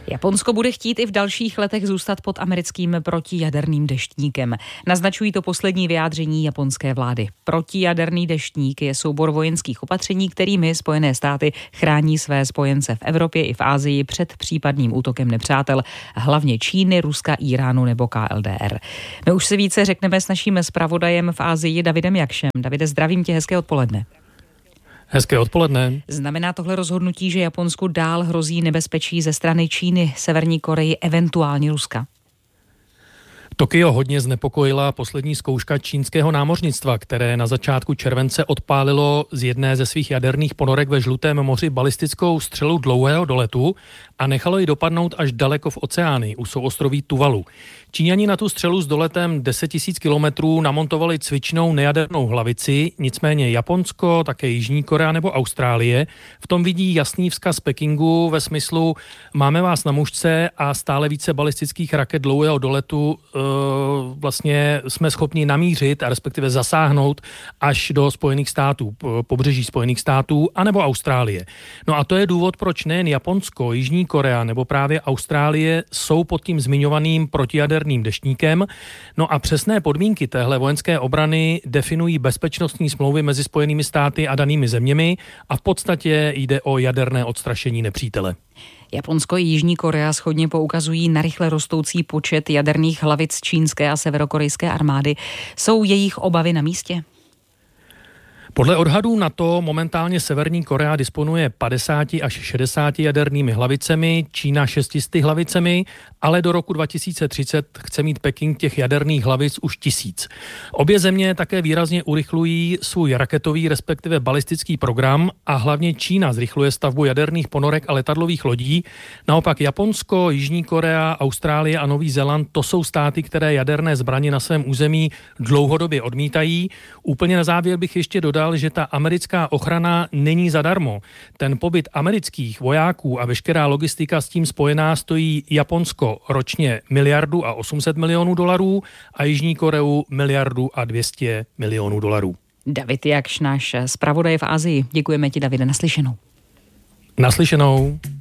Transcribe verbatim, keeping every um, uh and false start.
Japonsko bude chtít i v dalších letech zůstat pod americkým protijaderným deštníkem. Naznačují to poslední vyjádření japonské vlády. Protijaderný deštník je soubor vojenských opatření, kterými Spojené státy chrání své spojence v Evropě i v Asii před případným útokem nepřátel, hlavně Číny, Ruska, Íránu nebo K L D R. My už si více řekneme s naším zpravodajem v Asii Davidem Jakšem. Davide, zdravím tě, hezké odpoledne. Hezké odpoledne. Znamená tohle rozhodnutí, že Japonsku dál hrozí nebezpečí ze strany Číny, Severní Koreji, eventuálně Ruska? Tokio hodně znepokojila poslední zkouška čínského námořnictva, které na začátku července odpálilo z jedné ze svých jaderných ponorek ve Žlutém moři balistickou střelu dlouhého doletu a nechalo ji dopadnout až daleko v oceánu u souostroví Tuvalu. Číňani na tu střelu s doletem deset tisíc kilometrů namontovali cvičnou nejadernou hlavici, nicméně Japonsko, také Jižní Korea nebo Austrálie v tom vidí jasný vzkaz Pekingu ve smyslu máme vás na mušce a stále více balistických raket dlouhého doletu e, vlastně jsme schopni namířit a respektive zasáhnout až do Spojených států, pobřeží Spojených států anebo Austrálie. No a to je důvod, proč nejen Japonsko, Jižní Korea nebo právě Austrálie jsou pod tím zmiňovaným protijaderným deštníkem. No a přesné podmínky téhle vojenské obrany definují bezpečnostní smlouvy mezi Spojenými státy a danými zeměmi a v podstatě jde o jaderné odstrašení nepřítele. Japonsko i Jižní Korea shodně poukazují na rychle rostoucí počet jaderných hlavic čínské a severokorejské armády. Jsou jejich obavy na místě? Podle odhadů NATO momentálně Severní Korea disponuje padesát až šedesát jadernými hlavicemi, Čína šesti hlavicemi, ale do roku dva tisíce třicet chce mít Peking těch jaderných hlavic už tisíc. Obě země také výrazně urychlují svůj raketový, respektive balistický program a hlavně Čína zrychluje stavbu jaderných ponorek a letadlových lodí. Naopak Japonsko, Jižní Korea, Austrálie a Nový Zéland, to jsou státy, které jaderné zbraně na svém území dlouhodobě odmítají. Úplně na závěr bych ještě dodal, že ta americká ochrana není zadarmo. Ten pobyt amerických vojáků a veškerá logistika s tím spojená stojí Japonsko ročně miliardu a osm set milionů dolarů a Jižní Koreu miliardu a dvě stě milionů dolarů. David Jakš, náš zpravodaj v Asii. Děkujeme ti, Davide, naslyšenou. Naslyšenou.